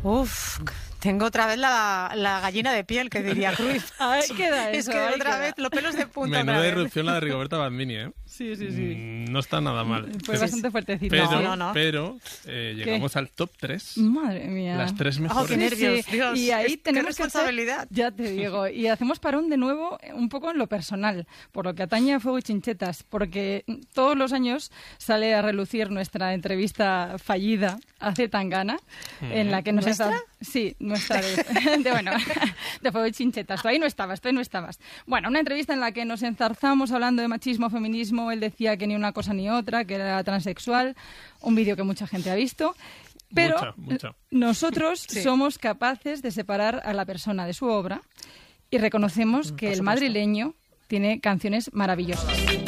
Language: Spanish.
Uf, tengo otra vez la gallina de piel, que diría Cruyff. Ahí queda eso. Es que otra vez los pelos de punta. Menuda irrupción la de Rigoberta Bandini, ¿eh? Sí. No está nada mal. Fue bastante fuertecito. Pero llegamos al top 3. Madre mía. Las 3 mejores. ¡Qué nervios, Sí. Dios! Y ahí tenemos ¡Qué responsabilidad! Que hacer, ya te digo, y hacemos parón de nuevo un poco en lo personal, por lo que atañe a Fuego y Chinchetas, porque todos los años sale a relucir nuestra entrevista fallida a Zetangana, en la que nos ¿Nuestra? Sí, nuestra de Fuego y Chinchetas. Tú ahí no estabas. Bueno, una entrevista en la que nos enzarzamos hablando de machismo, feminismo. Él decía que ni una cosa ni otra, que era transexual. Un vídeo que mucha gente ha visto. Pero Mucha. nosotros somos capaces de separar a la persona de su obra y reconocemos que el madrileño tiene canciones maravillosas.